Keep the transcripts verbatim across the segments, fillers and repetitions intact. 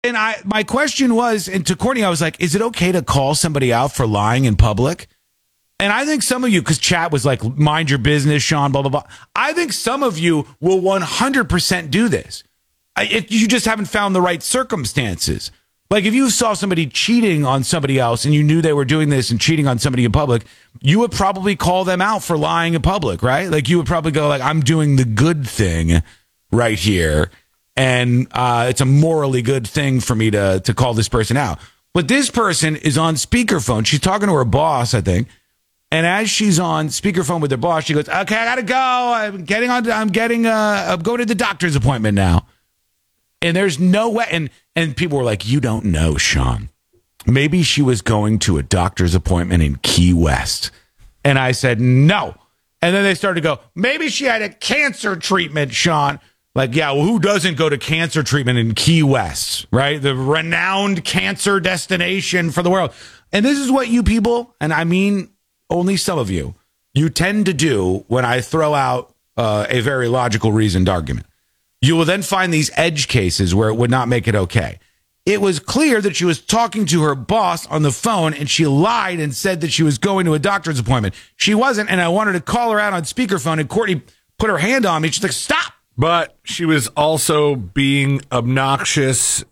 And I, my question was, and to Courtney, I was like, is it okay to call somebody out for lying in public? And I think some of you, because chat was like, mind your business, Sean, blah, blah, blah. I think some of you will one hundred percent do this. If you just haven't found the right circumstances. Like if you saw somebody cheating on somebody else and you knew they were doing this and cheating on somebody in public, you would probably call them out for lying in public, right? Like you would probably go like, I'm doing the good thing right here. And uh, it's a morally good thing for me to, to call this person out. But this person is on speakerphone. She's talking to her boss, I think. And as she's on speakerphone with her boss, she goes, okay, I got to go. I'm getting on. I'm getting, uh, I'm going to the doctor's appointment now. And there's no way. And, and people were like, you don't know, Sean. Maybe she was going to a doctor's appointment in Key West. And I said, no. And then they started to go, maybe she had a cancer treatment, Sean. Like, yeah, well, who doesn't go to cancer treatment in Key West, right? The renowned cancer destination for the world. And this is what you people, and I mean only some of you, you tend to do when I throw out uh, a very logical reasoned argument. You will then find these edge cases where it would not make it okay. It was clear that she was talking to her boss on the phone and she lied and said that she was going to a doctor's appointment. She wasn't, and I wanted to call her out on speakerphone, and Courtney put her hand on me. She's like, stop. But she was also being obnoxious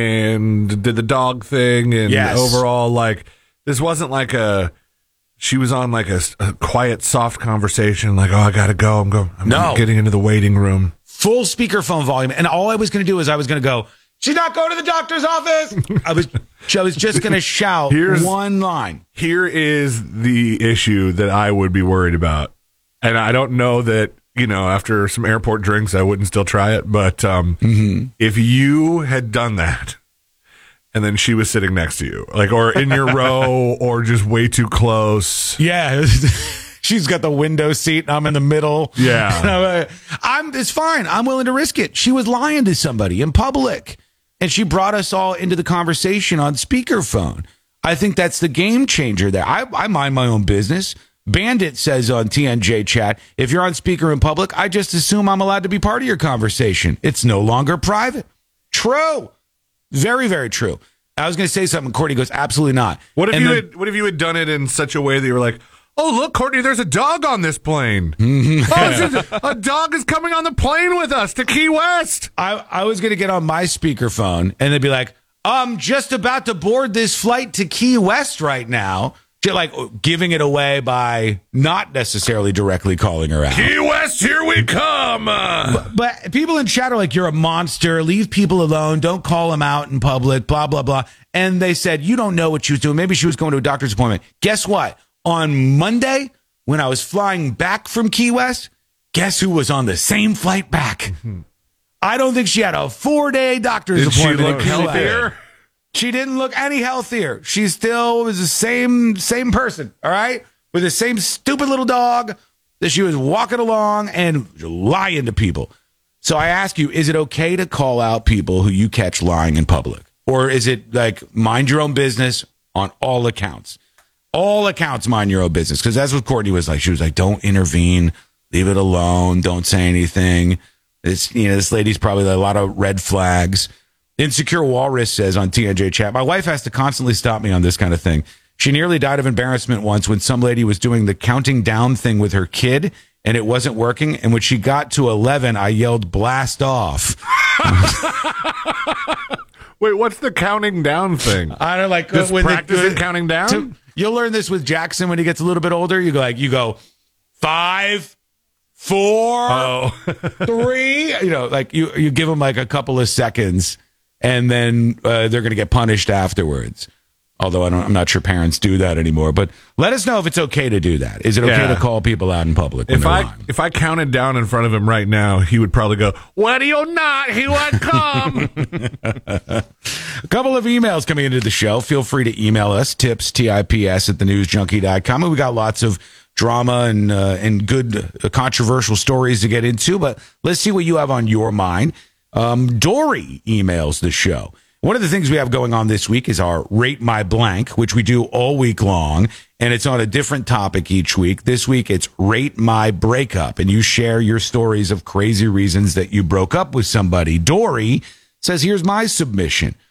and did the dog thing. And yes. Overall, like, this wasn't like a, she was on like a, a quiet, soft conversation. Like, oh, I got to go. I'm going, I'm no. getting into the waiting room. Full speakerphone volume. And all I was going to do is I was going to go, she's not going to the doctor's office. I was, I was just going to shout Here's, one line. Here is the issue that I would be worried about. And I don't know that, you know, after some airport drinks, I wouldn't still try it. But um, mm-hmm. if you had done that and then she was sitting next to you, like, or in your row or just way too close. Yeah. She's got the window seat and I'm in the middle. Yeah. I'm, it's fine. I'm willing to risk it. She was lying to somebody in public and she brought us all into the conversation on speakerphone. I think that's the game changer there. I, I mind my own business. Bandit says on T N J chat, if you're on speaker in public, I just assume I'm allowed to be part of your conversation. It's no longer private. True. Very, very true. I was going to say something. Courtney goes, absolutely not. What if and you then, had, what if you had done it in such a way that you were like, oh, look, Courtney, there's a dog on this plane. Mm-hmm. Oh, just, a dog is coming on the plane with us to Key West. I, I was going to get on my speakerphone and they'd be like, I'm just about to board this flight to Key West right now. Like giving it away by not necessarily directly calling her out. Key West, here we come. But, but people in chat are like, you're a monster. Leave people alone. Don't call them out in public, blah, blah, blah. And they said, you don't know what she was doing. Maybe she was going to a doctor's appointment. Guess what? On Monday, when I was flying back from Key West, guess who was on the same flight back? Mm-hmm. I don't think she had a four-day doctor's Did appointment. She look healthier? She didn't look any healthier. She still was the same same person, all right? With the same stupid little dog that she was walking along and lying to people. So I ask you, is it okay to call out people who you catch lying in public? Or is it like mind your own business on all accounts? All accounts, mind your own business. Because that's what Courtney was like. She was like, don't intervene. Leave it alone. Don't say anything. It's, you know, this lady's probably like a lot of red flags. Insecure Walrus says on T N J chat, my wife has to constantly stop me on this kind of thing. She nearly died of embarrassment once when some lady was doing the counting down thing with her kid and it wasn't working. And when she got to eleven, I yelled, blast off. Wait, what's the counting down thing? I don't like Just when practicing they, counting down. To, you'll learn this with Jackson when he gets a little bit older. You go like, you go five, four, oh. three, you know, like you, you give them like a couple of seconds. And then uh, they're going to get punished afterwards. Although I don't, I'm not sure parents do that anymore. But let us know if it's okay to do that. Is it okay yeah. to call people out in public? When if I lying? if I counted down in front of him right now, he would probably go, "What do you not? He would come." A couple of emails coming into the show. Feel free to email us tips T I P S at the news junkie dot com. And we got lots of drama and uh, and good uh, controversial stories to get into. But let's see what you have on your mind. Um, Dory emails the show. One of the things we have going on this week is our Rate My Blank, which we do all week long, and it's on a different topic each week. This week, it's Rate My Breakup, and you share your stories of crazy reasons that you broke up with somebody. Dory says, here's my submission.